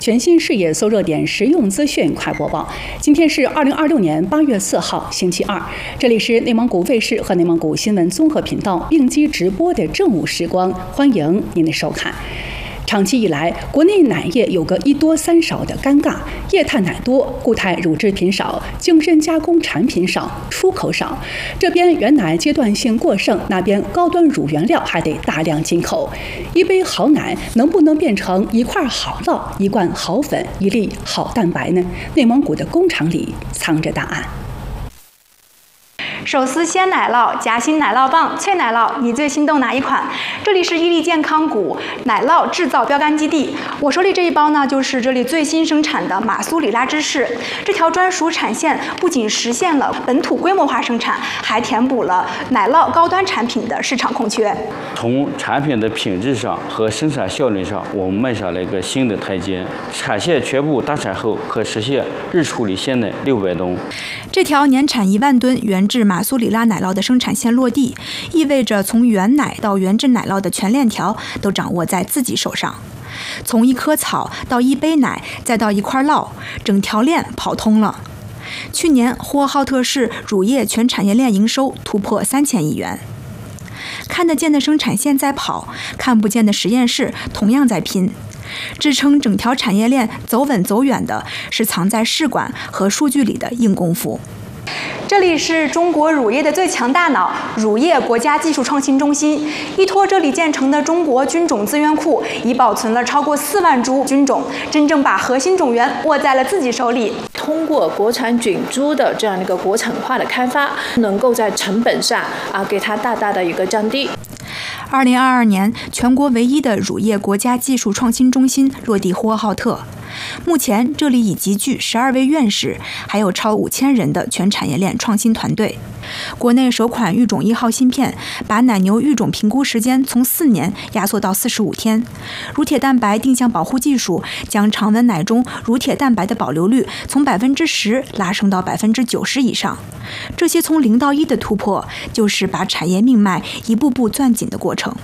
全新视野搜热点实用资讯快播报。今天是2026年8月4号，星期二。这里是内蒙古卫视和内蒙古新闻综合频道并机直播的正午时光，欢迎您的收看。长期以来，国内奶业有个一多三少的尴尬，液态奶多，固态乳制品少，精深加工产品少，出口少。这边原奶阶段性过剩，那边高端乳原料还得大量进口。一杯好奶能不能变成一块好酪、一罐好粉、一粒好蛋白呢？内蒙古的工厂里藏着答案。 手撕鲜奶酪、夹心奶酪棒、脆奶酪，你最心动哪一款？这里是伊利健康谷奶酪制造标杆基地。我手里这一包呢，就是这里最新生产的马苏里拉芝士。这条专属产线不仅实现了本土规模化生产，还填补了奶酪高端产品的市场空缺。 从产品的品质上和生产效率上，我们迈上了一个新的台阶。产线全部搭产后，可实现日处理鲜奶600吨。 这条年产1万吨原制马苏里拉奶酪的生产线落地，意味着从原奶到原制奶酪的全链条都掌握在自己手上。从一棵草到一杯奶，再到一块酪，整条链跑通了。去年，呼和浩特市乳业全产业链营收突破3000亿元。看得见的生产线在跑，看不见的实验室同样在拼。支撑整条产业链走稳走远的是藏在试管和数据里的硬功夫。这里是中国乳业的最强大脑——乳业国家技术创新中心。依托这里建成的中国菌种资源库，已保存了超过4万株菌种，真正把核心种源握在了自己手里。 通过国产菌株的这样一个国产化的开发，能够在成本上给它大大的一个降低。 2022年，全国唯一的乳业国家技术创新中心落地呼和浩特。目前，这里已集聚12位院士，还有超5000人的全产业链创新团队。国内首款育种1号芯片，把奶牛育种评估时间从4年压缩到45天。乳铁蛋白定向保护技术将常温奶中乳铁蛋白的保留率从10%拉升到90%以上。这些从0到1的突破，就是把产业命脉一步步攥紧的过程。